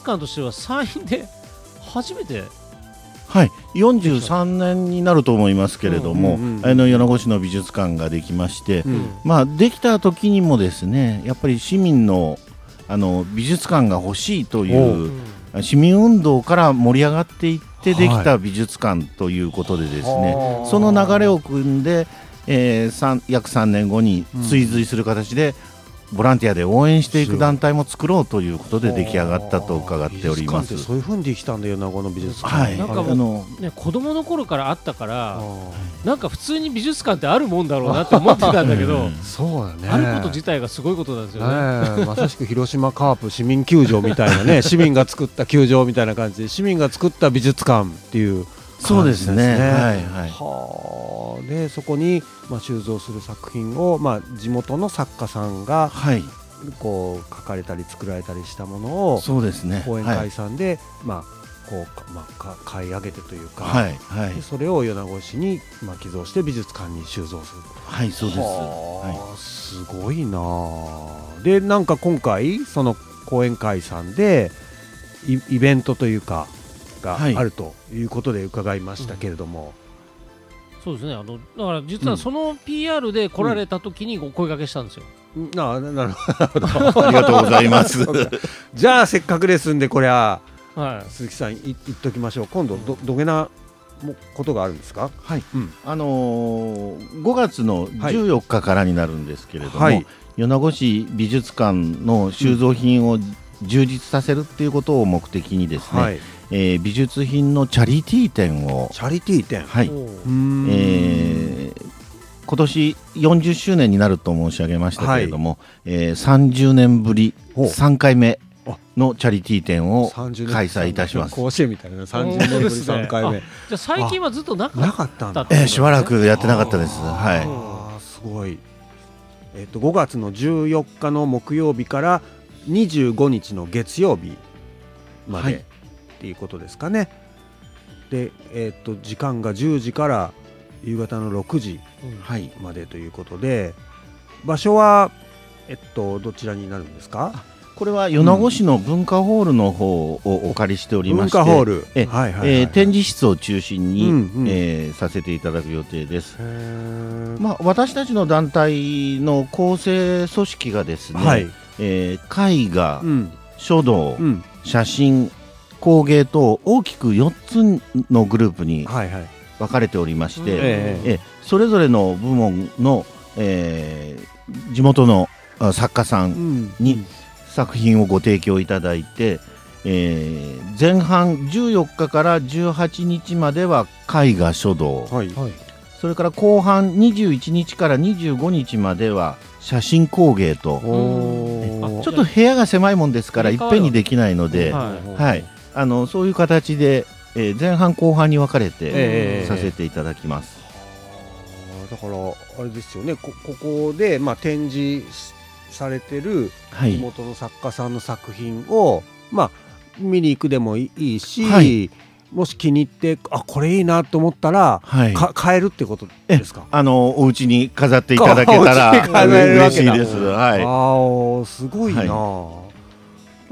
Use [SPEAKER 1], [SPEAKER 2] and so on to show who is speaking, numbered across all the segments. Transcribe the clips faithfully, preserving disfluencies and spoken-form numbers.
[SPEAKER 1] 術館としては山陰で初めて、
[SPEAKER 2] はい、よんじゅうさんねんになると思いますけれども、
[SPEAKER 3] うんうんうん、
[SPEAKER 2] あの米子市の美術館ができまして、
[SPEAKER 3] うん、
[SPEAKER 2] まあ、できた時にもですね、やっぱり市民の、あの美術館が欲しいという市民運動から盛り上がっていってできた美術館ということでですね、はい、その流れを組んで、えー、約さんねんごに追随する形で、うん、ボランティアで応援していく団体も作ろうということで出来上がったと伺っております。
[SPEAKER 3] 美術館ってそういう風にできたんだよ、名護の美術館、
[SPEAKER 2] はい、
[SPEAKER 1] なんかもう、あの、ね、子供の頃からあったから、なんか普通に美術館ってあるもんだろうなって思ってたんだけど
[SPEAKER 3] そうだね、
[SPEAKER 1] あること自体がすごいことなんですよね。
[SPEAKER 3] ねまさしく広島カープ市民球場みたいなね市民が作った球場みたいな感じで市民が作った美術館っていう
[SPEAKER 2] そうですね。はいはい。
[SPEAKER 3] はあ、でそこに、まあ、収蔵する作品を、まあ、地元の作家さんが、はい、こう書かれたり作られたりしたものを
[SPEAKER 2] そうですね、
[SPEAKER 3] 講演会さんで、はい、まあこうまあ、買い上げてというか、
[SPEAKER 2] はいはい、
[SPEAKER 3] でそれを米子市に、まあ、寄贈して美術館に収蔵する。
[SPEAKER 2] はい、そうです。
[SPEAKER 3] はあ、すごいな。でなんか今回その講演会さんで イ, イベントというかがあるということで伺いましたけれども、
[SPEAKER 1] うん、そうですね、あのだから実はその ピーアール で来られた時にお声掛けしたんですよ。
[SPEAKER 3] うん、な, なるほど
[SPEAKER 2] ありがとうございます
[SPEAKER 3] じゃあせっかくですんでこれは、
[SPEAKER 1] はい、
[SPEAKER 3] 鈴木さん言っときましょう。今度 ど, どげなことがあるんですか。
[SPEAKER 2] はい、うん、あのー、ごがつのじゅうよっかからになるんですけれども、はい、米子市美術館の収蔵品を充実させるっていうことを目的にですね、はい、えー、美術品のチャリティー展を
[SPEAKER 3] チャリティー展、
[SPEAKER 2] はい、えー、今年よんじゅっしゅうねんになると申し上げましたけれども、はい、えー、さんじゅうねんぶりさんかいめのチャリティー展を開催いたします。
[SPEAKER 3] 甲子園みたいなさんじゅうねんぶりさんかいめ。
[SPEAKER 1] じゃあ最近はずっとなかったんだ、
[SPEAKER 2] えー、しばらくやってなかったです。はい、
[SPEAKER 3] あ、すごい。えー、とごがつのじゅうよっかの木曜日からにじゅうごにちの月曜日まで、はい、っていうことですかね。で、えー、と時間がじゅうじから夕方のろくじまでということで、うん、場所は、えっと、どちらになるんですか。
[SPEAKER 2] これは米子市の文化ホールの方をお借りしておりまして、
[SPEAKER 3] 文化ホール、
[SPEAKER 2] え、はいはいはいはい、えー、展示室を中心に、うんうん、えー、させていただく予定です。まあ、私たちの団体の構成組織がですね、はい、えー、絵画、うん、書道、うん、写真、工芸と大きくよっつのグループに分かれておりまして、はいはい、えー、えそれぞれの部門の、えー、地元の作家さんに、うんうん、作品をご提供いただいて、えー、前半じゅうよっかからじゅうはちにちまでは絵画書道、はい、それから後半にじゅういちにちからにじゅうごにちまでは写真工芸と、ちょっと部屋が狭いもんですからいっぺんにできないので、はいはい、あのそういう形で、えー、前半後半に分かれてさせていただきます。
[SPEAKER 3] えー、だからあれですよね、こ, ここで、まあ、展示されてる地元の作家さんの作品を、はい、まあ、見に行くでもいいし、はい、もし気に入ってあこれいいなと思ったら、はい、か買えるってことですか。
[SPEAKER 2] あのお家に飾っていただけたら嬉しいです。はい、
[SPEAKER 3] あすごいな、
[SPEAKER 1] はい、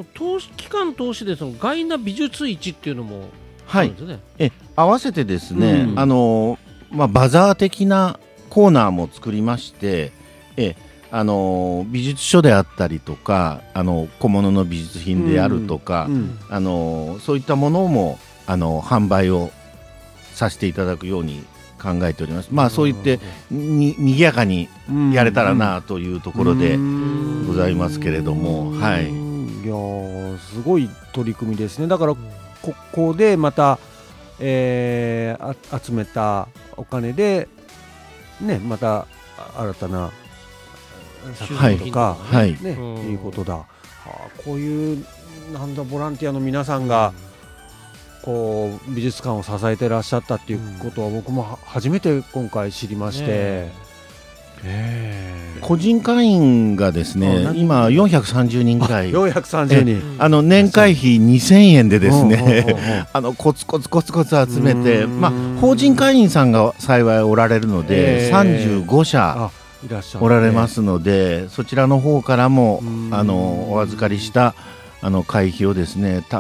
[SPEAKER 1] 投資期間通しでそのガイナ美術市っていうのもあるんですね。はい、
[SPEAKER 2] え合わせてですね、うん、あのまあ、バザー的なコーナーも作りまして、えあの美術書であったりとかあの小物の美術品であるとか、うんうん、あのそういったものもあの販売をさせていただくように考えております。まあそう言ってににぎやかにやれたらなというところでございますけれども、はい、
[SPEAKER 3] いやすごい取り組みですね。だからここでまた、えー、あ集めたお金でねまた新たな作品とか、はいね、いうことだ。はあ、こういうなんだボランティアの皆さんがこう美術館を支えてらっしゃったっていうことは僕も初めて今回知りまして、ね
[SPEAKER 2] えー、個人会員がですね今よんひゃくさんじゅうにんぐらい
[SPEAKER 3] よんひゃくさんじゅうにん、
[SPEAKER 2] あの年会費にせんえんでですねあのコツコツコツコツ集めて、まあ、法人会員さんが幸いおられるので、えー、さんじゅうごしゃいらっしゃるおられますので、そちらの方からもあのお預かりしたあの会費をですね